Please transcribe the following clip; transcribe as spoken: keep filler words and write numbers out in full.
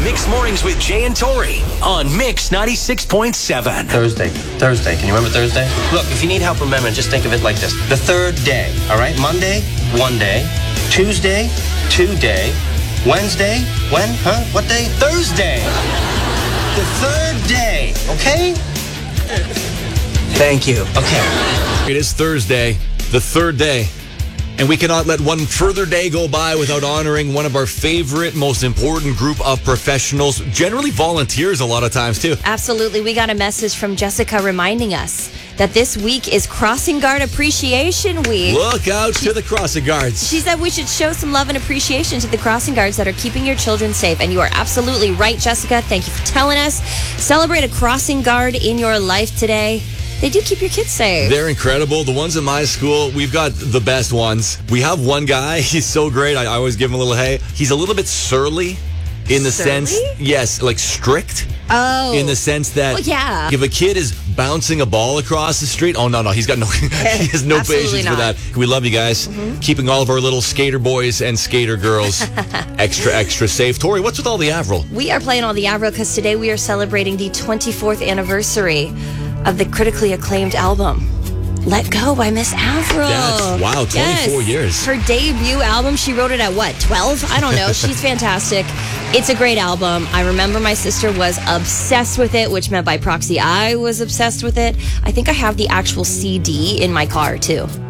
Mixed Mornings with Jay and Tori on Mix ninety-six point seven. Thursday. Thursday. Can you remember Thursday? Look, if you need help remembering, just think of it like this. The third day, all right? Monday, one day. Tuesday, two day. Wednesday, when? Huh? What day? Thursday. The third day, okay? Thank you. Okay. It is Thursday, the third day. And we cannot let one further day go by without honoring one of our favorite, most important group of professionals, generally volunteers a lot of times too. Absolutely. We got a message from Jessica reminding us that this week is Crossing Guard Appreciation Week. Look out she, to the crossing guards. She said we should show some love and appreciation to the crossing guards that are keeping your children safe. And you are absolutely right, Jessica. Thank you for telling us. Celebrate a crossing guard in your life today. They do keep your kids safe. They're incredible. The ones in my school, we've got the best ones. We have one guy. He's so great. I, I always give him a little hey. He's a little bit surly in the surly? sense, yes, like strict. Oh. In the sense that well, yeah. if a kid is bouncing a ball across the street, oh, no, no, he's got no, he has no patience not. for that. We love you guys. Mm-hmm. Keeping all of our little skater boys and skater girls extra, extra safe. Tori, what's with all the Avril? We are playing all the Avril because today we are celebrating the twenty-fourth anniversary of the critically acclaimed album Let Go by Miss Avril. Yes. Wow, twenty-four yes. years. Her debut album, she wrote it at what, twelve? I don't know. She's fantastic. It's a great album. I remember my sister was obsessed with it, which meant by proxy I was obsessed with it. I think I have the actual C D in my car, too.